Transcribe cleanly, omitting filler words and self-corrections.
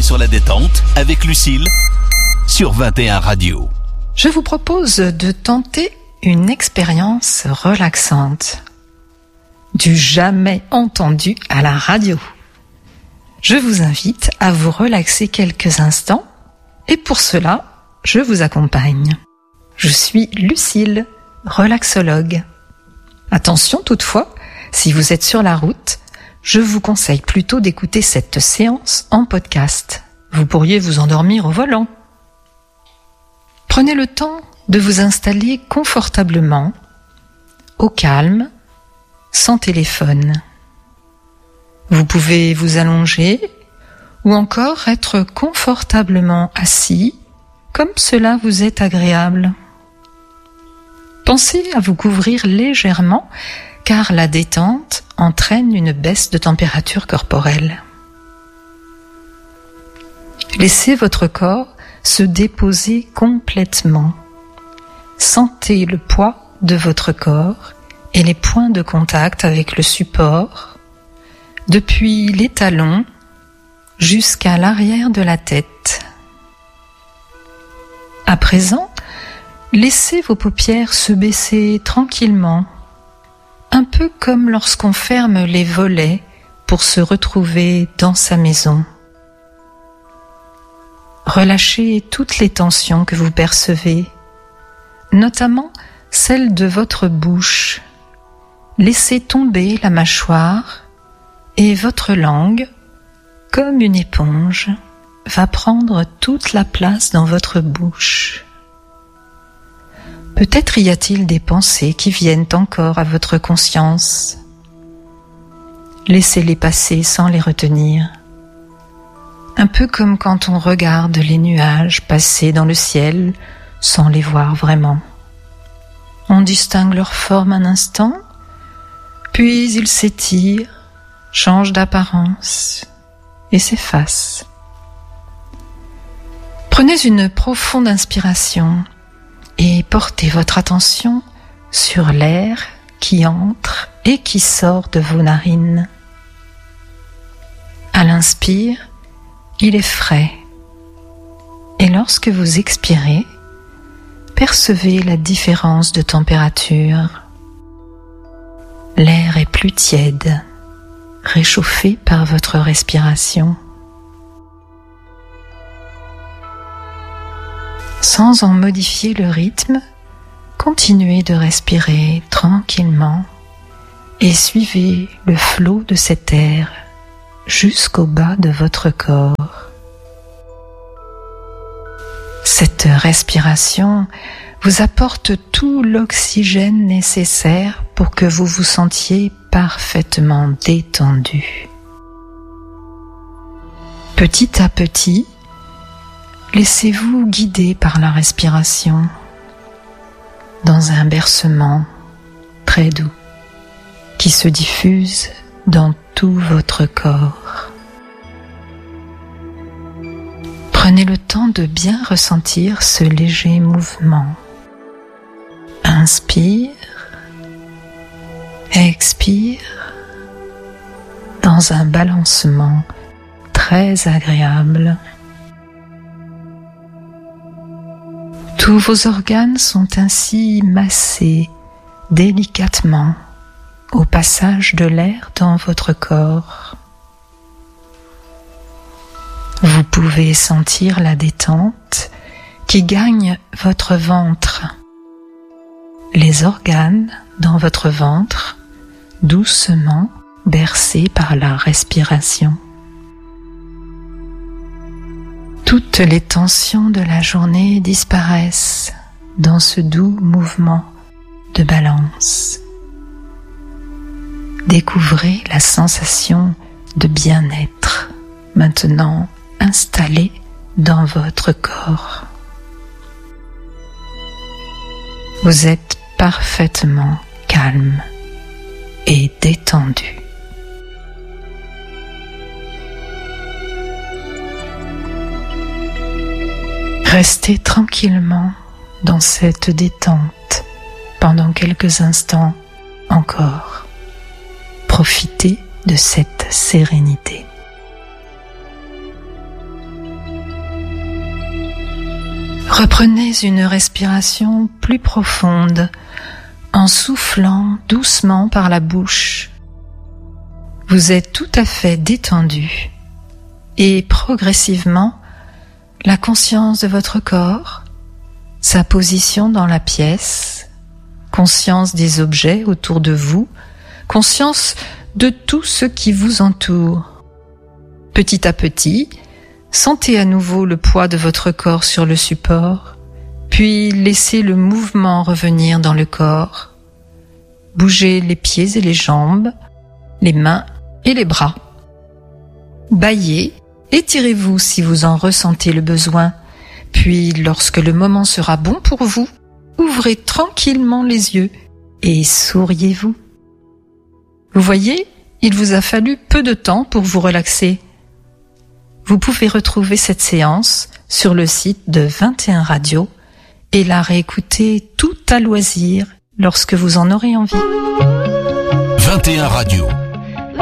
sur la détente avec Lucille sur 21 Radio. Je vous propose de tenter une expérience relaxante. Du jamais entendu à la radio. Je vous invite à vous relaxer quelques instants et pour cela, je vous accompagne. Je suis Lucille, relaxologue. Attention toutefois, si vous êtes sur la route, je vous conseille plutôt d'écouter cette séance en podcast. Vous pourriez vous endormir au volant. Prenez le temps de vous installer confortablement, au calme, sans téléphone. Vous pouvez vous allonger ou encore être confortablement assis, comme cela vous est agréable. Pensez à vous couvrir légèrement, car la détente entraîne une baisse de température corporelle. Laissez votre corps se déposer complètement. Sentez le poids de votre corps et les points de contact avec le support, depuis les talons jusqu'à l'arrière de la tête. À présent, laissez vos paupières se baisser tranquillement, un peu comme lorsqu'on ferme les volets pour se retrouver dans sa maison. Relâchez toutes les tensions que vous percevez, notamment celles de votre bouche. Laissez tomber la mâchoire et votre langue, comme une éponge, va prendre toute la place dans votre bouche. Peut-être y a-t-il des pensées qui viennent encore à votre conscience. Laissez-les passer sans les retenir. Un peu comme quand on regarde les nuages passer dans le ciel sans les voir vraiment. On distingue leur forme un instant, puis ils s'étirent, changent d'apparence et s'effacent. Prenez une profonde inspiration et portez votre attention sur l'air qui entre et qui sort de vos narines. À l'inspire, il est frais. Et lorsque vous expirez, percevez la différence de température. L'air est plus tiède, réchauffé par votre respiration. Sans en modifier le rythme, continuez de respirer tranquillement et suivez le flot de cet air jusqu'au bas de votre corps. Cette respiration vous apporte tout l'oxygène nécessaire pour que vous vous sentiez parfaitement détendu. Petit à petit, laissez-vous guider par la respiration dans un bercement très doux qui se diffuse dans tout votre corps. Prenez le temps de bien ressentir ce léger mouvement. Inspire, expire dans un balancement très agréable. Tous vos organes sont ainsi massés délicatement au passage de l'air dans votre corps. Vous pouvez sentir la détente qui gagne votre ventre. Les organes dans votre ventre, doucement bercés par la respiration. Toutes les tensions de la journée disparaissent dans ce doux mouvement de balance. Découvrez la sensation de bien-être maintenant installée dans votre corps. Vous êtes parfaitement calme et détendu. Restez tranquillement dans cette détente pendant quelques instants encore. Profitez de cette sérénité. Reprenez une respiration plus profonde en soufflant doucement par la bouche. Vous êtes tout à fait détendu et progressivement, la conscience de votre corps, sa position dans la pièce, conscience des objets autour de vous, conscience de tout ce qui vous entoure. Petit à petit, sentez à nouveau le poids de votre corps sur le support, puis laissez le mouvement revenir dans le corps. Bougez les pieds et les jambes, les mains et les bras. Bâillez, étirez-vous si vous en ressentez le besoin, puis lorsque le moment sera bon pour vous, ouvrez tranquillement les yeux et souriez-vous. Vous voyez, il vous a fallu peu de temps pour vous relaxer. Vous pouvez retrouver cette séance sur le site de 21 Radio et la réécouter tout à loisir lorsque vous en aurez envie. 21 Radio.